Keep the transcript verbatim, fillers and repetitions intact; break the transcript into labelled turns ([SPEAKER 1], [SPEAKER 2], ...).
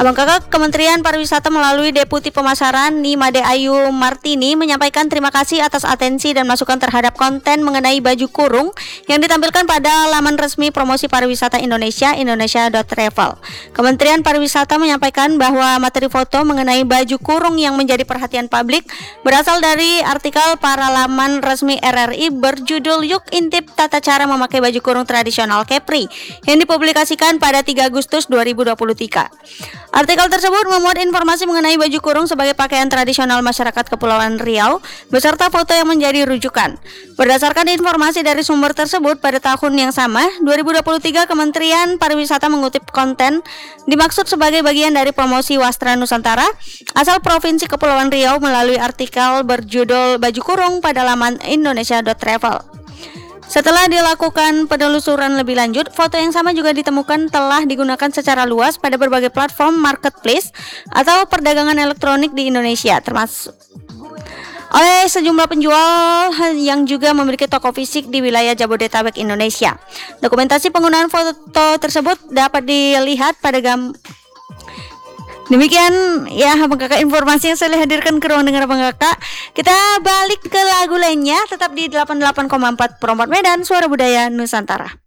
[SPEAKER 1] Abang Kakak, Kementerian Pariwisata melalui Deputi Pemasaran Nimade Ayu Martini menyampaikan terima kasih atas atensi dan masukan terhadap konten mengenai baju kurung yang ditampilkan pada laman resmi promosi pariwisata Indonesia, indonesia dot travel. Kementerian Pariwisata menyampaikan bahwa materi foto mengenai baju kurung yang menjadi perhatian publik berasal dari artikel para laman resmi R R I berjudul Yuk Intip Tata Cara Memakai Baju Kurung Tradisional Kepri yang dipublikasikan pada tiga Agustus dua ribu dua puluh tiga. Artikel tersebut memuat informasi mengenai baju kurung sebagai pakaian tradisional masyarakat Kepulauan Riau beserta foto yang menjadi rujukan. Berdasarkan informasi dari sumber tersebut, pada tahun yang sama, dua ribu dua puluh tiga, Kementerian Pariwisata mengutip konten dimaksud sebagai bagian dari promosi Wastra Nusantara asal Provinsi Kepulauan Riau melalui artikel berjudul Baju Kurung pada laman indonesia dot travel. Setelah dilakukan penelusuran lebih lanjut, foto yang sama juga ditemukan telah digunakan secara luas pada berbagai platform marketplace atau perdagangan elektronik di Indonesia, termasuk oleh sejumlah penjual yang juga memiliki toko fisik di wilayah Jabodetabek Indonesia. Dokumentasi penggunaan foto tersebut dapat dilihat pada gambar. Demikian ya Abang Kakak informasi yang saya hadirkan ke ruang dengar Abang Kakak. Kita balik ke lagu lainnya, tetap di delapan puluh delapan koma empat Pro empat Medan, Suara Budaya Nusantara.